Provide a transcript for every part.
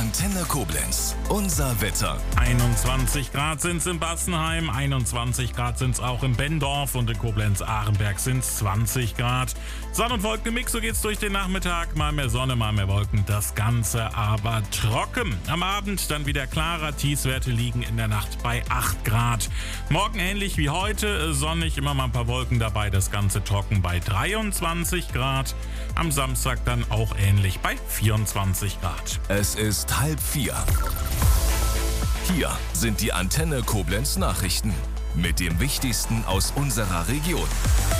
Antenne Koblenz. Unser Wetter. 21 Grad sind es in Bassenheim, 21 Grad sind es auch in Benndorf und in Koblenz-Ahrenberg sind es 20 Grad. Sonn- und Wolkenmix, so geht's durch den Nachmittag. Mal mehr Sonne, mal mehr Wolken, das Ganze aber trocken. Am Abend dann wieder klarer, Tiefstwerte liegen in der Nacht bei 8 Grad. Morgen ähnlich wie heute, sonnig, immer mal ein paar Wolken dabei, das Ganze trocken bei 23 Grad. Am Samstag dann auch ähnlich bei 24 Grad. Es ist 3:30. Hier sind die Antenne Koblenz Nachrichten mit dem Wichtigsten aus unserer Region.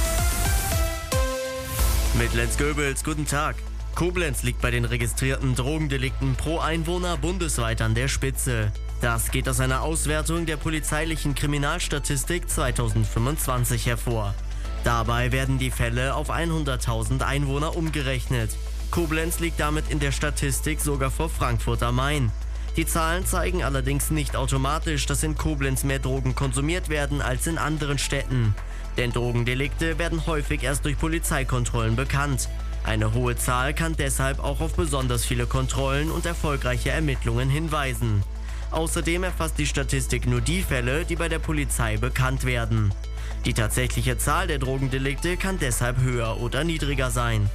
Mit Lenz Goebels, guten Tag. Koblenz liegt bei den registrierten Drogendelikten pro Einwohner bundesweit an der Spitze. Das geht aus einer Auswertung der polizeilichen Kriminalstatistik 2025 hervor. Dabei werden die Fälle auf 100.000 Einwohner umgerechnet. Koblenz liegt damit in der Statistik sogar vor Frankfurt am Main. Die Zahlen zeigen allerdings nicht automatisch, dass in Koblenz mehr Drogen konsumiert werden als in anderen Städten. Denn Drogendelikte werden häufig erst durch Polizeikontrollen bekannt. Eine hohe Zahl kann deshalb auch auf besonders viele Kontrollen und erfolgreiche Ermittlungen hinweisen. Außerdem erfasst die Statistik nur die Fälle, die bei der Polizei bekannt werden. Die tatsächliche Zahl der Drogendelikte kann deshalb höher oder niedriger sein.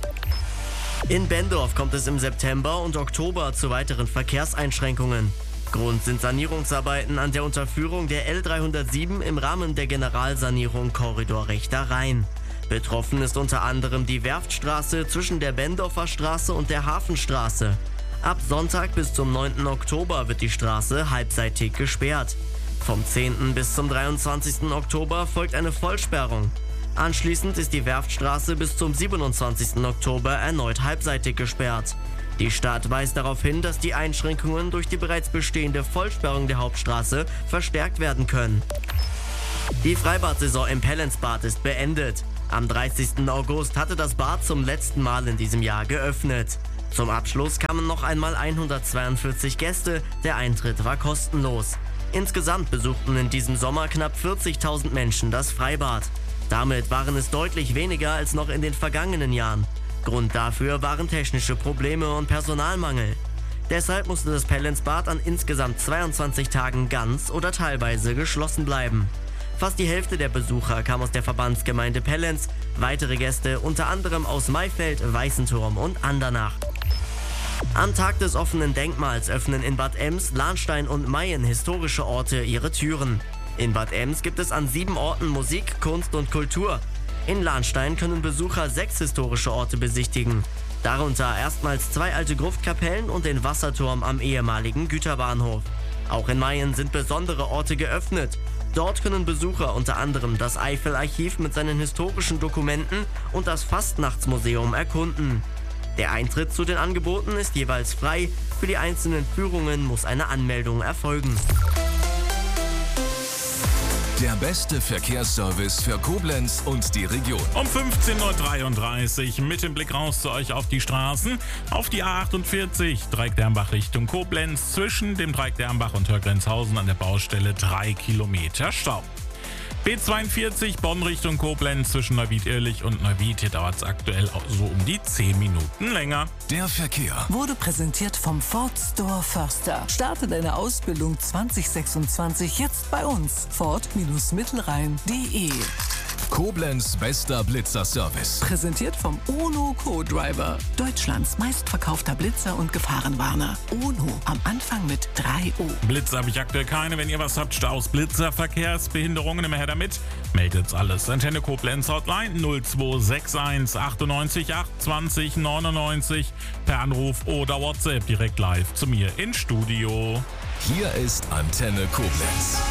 In Benndorf kommt es im September und Oktober zu weiteren Verkehrseinschränkungen. Grund sind Sanierungsarbeiten an der Unterführung der L307 im Rahmen der Generalsanierung Korridor Rechter Rhein. Betroffen ist unter anderem die Werftstraße zwischen der Benndorfer Straße und der Hafenstraße. Ab Sonntag bis zum 9. Oktober wird die Straße halbseitig gesperrt. Vom 10. bis zum 23. Oktober folgt eine Vollsperrung. Anschließend ist die Werftstraße bis zum 27. Oktober erneut halbseitig gesperrt. Die Stadt weist darauf hin, dass die Einschränkungen durch die bereits bestehende Vollsperrung der Hauptstraße verstärkt werden können. Die Freibad-Saison im Pellenzbad ist beendet. Am 30. August hatte das Bad zum letzten Mal in diesem Jahr geöffnet. Zum Abschluss kamen noch einmal 142 Gäste, der Eintritt war kostenlos. Insgesamt besuchten in diesem Sommer knapp 40.000 Menschen das Freibad. Damit waren es deutlich weniger als noch in den vergangenen Jahren. Grund dafür waren technische Probleme und Personalmangel. Deshalb musste das Pellenzbad an insgesamt 22 Tagen ganz oder teilweise geschlossen bleiben. Fast die Hälfte der Besucher kam aus der Verbandsgemeinde Pellenz, weitere Gäste unter anderem aus Maifeld, Weißenturm und Andernach. Am Tag des offenen Denkmals öffnen in Bad Ems, Lahnstein und Mayen historische Orte ihre Türen. In Bad Ems gibt es an 7 Orten Musik, Kunst und Kultur. In Lahnstein können Besucher 6 historische Orte besichtigen. Darunter erstmals 2 alte Gruftkapellen und den Wasserturm am ehemaligen Güterbahnhof. Auch in Mayen sind besondere Orte geöffnet. Dort können Besucher unter anderem das Eifelarchiv mit seinen historischen Dokumenten und das Fastnachtsmuseum erkunden. Der Eintritt zu den Angeboten ist jeweils frei. Für die einzelnen Führungen muss eine Anmeldung erfolgen. Der beste Verkehrsservice für Koblenz und die Region. Um 15.33 Uhr mit dem Blick raus zu euch auf die Straßen. Auf die A48 Dreieck-Dernbach Richtung Koblenz. Zwischen dem Dreieck-Dernbach und Hörgrenzhausen an der Baustelle 3 Kilometer Stau. B42 Bonn Richtung Koblenz zwischen Neuwied-Irlich und Neuwied. Hier dauert es aktuell auch so um die 10 Minuten länger. Der Verkehr wurde präsentiert vom Ford Store Förster. Starte deine Ausbildung 2026 jetzt bei uns. Ford-Mittelrhein.de. Koblenz bester Blitzerservice. Präsentiert vom UNO Co-Driver. Deutschlands meistverkaufter Blitzer und Gefahrenwarner. UNO, am Anfang mit 3 O. Blitzer habe ich aktuell keine. Wenn ihr was habt, Staus, Blitzer, Verkehrsbehinderungen, immer her damit. Meldet's alles. Antenne Koblenz Hotline 0261 98 8 20 99 per Anruf oder WhatsApp direkt live zu mir ins Studio. Hier ist Antenne Koblenz.